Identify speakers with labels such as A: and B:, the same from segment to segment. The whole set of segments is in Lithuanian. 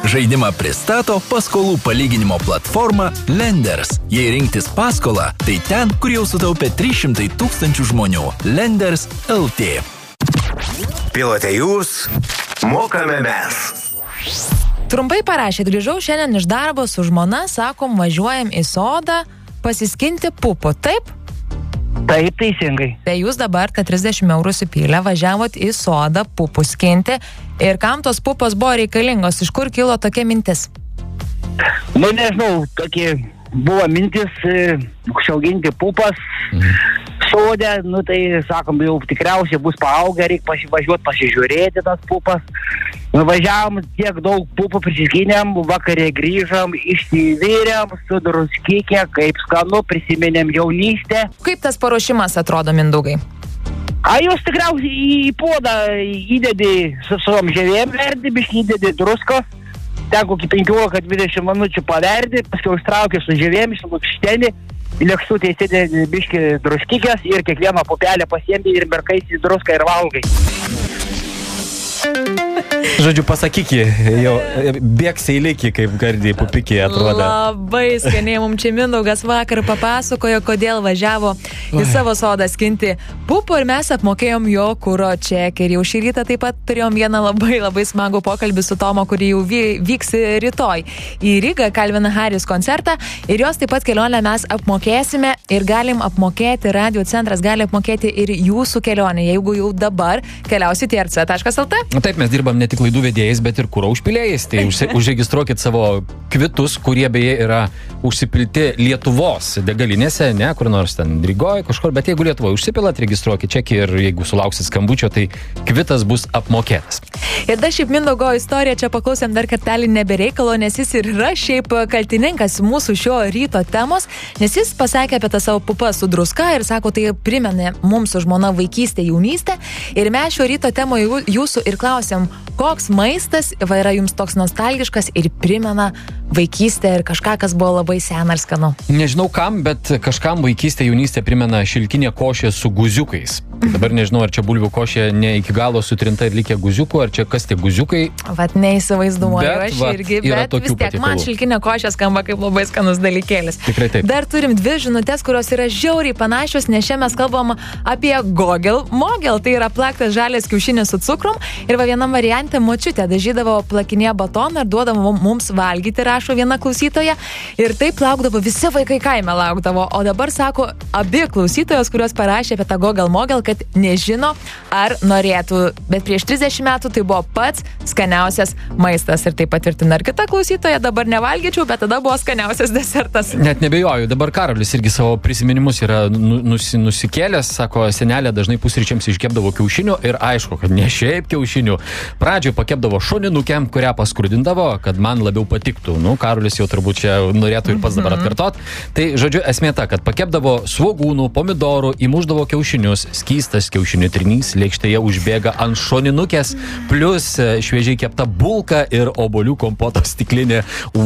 A: Žaidimą pristato paskolų palyginimo platforma Lenders. Jei rinktis paskolą, tai ten, kur jau sutaupė 300 000 žmonių. Lenders LT.
B: Pilote jūs, mokame mes.
C: Trumpai parašėt, grįžau šiandien iš darbo su žmona, sakom, važiuojam į sodą pasiskinti pupų, taip?
D: Taip, teisingai.
C: Tai jūs dabar tą 30 eurų supylę važiavot į sodą pupų skinti ir kam tos pupos buvo reikalingos? Iš kur kilo tokia mintis?
D: Nu, nežinau, tokie buvo mintis užauginti pupas sode, nu tai, sakom, jau tikriausiai bus paaugę, reikia važiuoti pasižiūrėti tas pupas. Važiavom, tiek daug pupų prisiskynėm, vakarė grįžom, išsivyrėm, su druskikė, kaip skanu, prisiminėm jaunystę.
C: Kaip tas paruošimas atrodo, Mindaugai?
D: Jūs tikriausiai į puodą įdedi su savom ževėm verdi, biškį įdedi druskos, ten kokį 15-20 minučių paverdi, paskui užtrauki su ževėm, išlukšteni, į lėkštutę įsidedi biškį druskikės ir kiekvieną pupelę pasiemi ir merkaisi druską ir valgai.
E: Žodžiu, pasakyk, jau bėgs eilikį, kaip gardį pupikį atrodo.
C: Labai skaniai, mums čia Mindaugas vakar papasakojo, kodėl važiavo į savo sodą skinti pupų ir mes apmokėjom jo kuro čekį. Ir jau šį rytą taip pat turėjom vieną labai smagų pokalbį su Tomo, kurį jau vyks rytoj į Rygą, Calvin Harris koncertą. Ir jos taip pat kelionę mes apmokėsime ir galim apmokėti, Radio centras gali apmokėti ir jūsų kelionę, jeigu jau dabar keliausite į rc.lt.
E: Taip, mes dirbam ne tik laidų vedėjais, bet ir kuro užpilėjais. Tai užregistruokit savo kvitus, kurie beje yra užsipilti Lietuvos degalinėse, ne kur nors ten Rygoj, kažkur, bet jeigu Lietuvoje užsipilat, registruokit čekį ir jeigu sulauksit skambučio, tai kvitas bus apmokėtas.
C: Ir dar šiaip Mindaugo istoriją čia paklausėm dar kartelį nebereikalo, nes jis ir yra šiaip kaltininkas mūsų šio ryto temos, nes jis pasakė apie tą savo pupą su druska ir sako, tai primena mums su žmona vaikystę, jaunystę. Ir mes šio ryto temoje jūsų ir klausėm, koks maistas yra jums toks nostalgiškas ir primena vaikystę ir kažką, kas buvo labai sena ir skanu.
E: Nežinau kam, bet kažkam vaikystė, jaunystė primena šilkinė košė su guziukais. Tai dabar nežinau, ar čia bulvių košė ne iki galo sutrinta ir likę guziukų, ar čia kas tie guziukai.
C: Vat neįsivaizduoju aš irgi, bet vis tiek
E: patikalų.
C: Man šilkinė košė skamba kaip labai skanus dalykėlis.
E: Tikrai taip.
C: Dar turim 2 žinutės, kurios yra žiauriai panašios, nes čia mes kalbam apie mogel, tai yra plaktas žalias kiaušinis su cukrum ir va vienam variante močiutė dažydavo plakinėje batoną ir duodavo mums valgyti, rašo viena klausytoja, ir taip laukdavo, visi vaikai kaime laukdavo, o dabar sako abi klausytojos, kurios parašė apie tą mogel, kad nežino, ar norėtų, bet prieš 30 metų tai buvo pats skaniausias maistas ir taip patvirtina ir kita klausytoja, dabar nevalgyčiau, bet tada buvo skaniausias desertas.
E: Net nebejoju, dabar Karolis irgi savo prisiminimus yra nusikėlęs, sako, senelė dažnai pusryčiams iškepdavo kiaušinių ir aišku, kad ne šiaip kiaušinių. Pradžioje pakepdavo šuninukę, kurią paskrudindavo, kad man labiau patiktų. Karolis jau turbūt čia norėtų ir pats dabar atkartot. Tai, žodžiu, esmė ta, kad pakepdavo svogūnų, pomidorų, įmuždavo kiaušinius, skystas kiaušinių trinys, lėkštėje užbėga ant šoninukės, plus šviežiai kepta bulka ir obuolių kompoto stiklinė.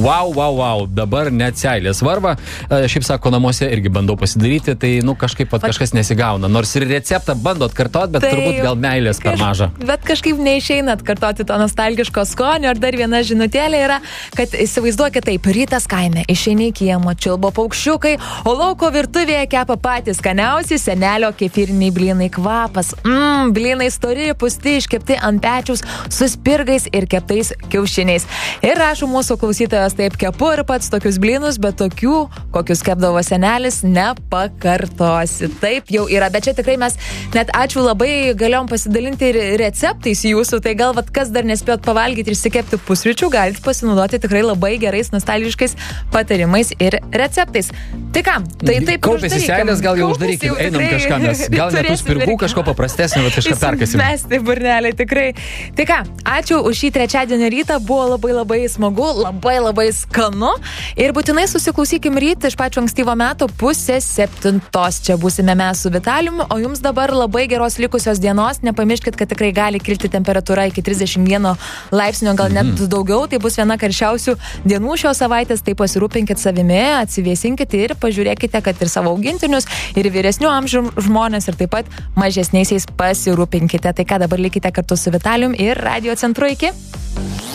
E: Wow, dabar net seilės varva. Šiaip sako, namuose irgi bandau pasidaryti, tai, kažkaip kažkas nesigauna. Nors ir receptą bando atkartot, bet turbūt gal meilės per maža.
C: Bet kažkaip neišeina atkartoti to nostalgiško skonio. Ir dar viena žinutėlė yra, kad įsivaizduokit taip, rytas kaime, išeini į kiemą, čiulbo paukščiukai, o lauko virtuvėje kepa patys skaniausi senelio kefiriniai blynai, kvapas. Blynai stori, pusti, iškepti ant pečiaus su spirgais ir keptais kiaušiniais. Ir rašo mūsų klausytojas, taip kepu ir pats tokius blynus, bet tokių, kokius kepdavo senelis, nepakartosi. Taip jau yra, bet čia tikrai mes net ačiū labai galėjom pasidalinti ir receptais jūsų, tai gal kas dar nespėjot pavalgyti ir išsikepti pusryčių, galite pasinaudoti tikrai labai gerais nostalgiškais patarimais ir receptais. Tai ką? Tai taip
E: kaupėsi seilės, gal jau uždarykim, einam kažką, mes gal net spirgų kažko paprastesnio, bet kažką perkasim.
C: Mes tai burneliai tikrai. Tai ką, ačiū už šį trečiadienio rytą, buvo labai smagu, labai skanu ir būtinai susiklausykim ryt iš pačio ankstyvo meto 6:30. Čia būsime mes su Vitaliumi, o jums dabar labai geros likusios dienos, nepamirškit, kad tikrai gali kilti temperatūra iki 31 laipsnio, gal net daugiau, tai bus viena karščiausių dienų šios savaitės, tai pasirūpinkit savimi, atsivėsinkit ir pažiūrėkite, kad ir savo augintinius, ir vyresnių amžių žmonės, ir taip pat mažesniaisiais pasirūpinkite. Tai ką, dabar likite kartu su Vitalijum ir Radio centru, iki.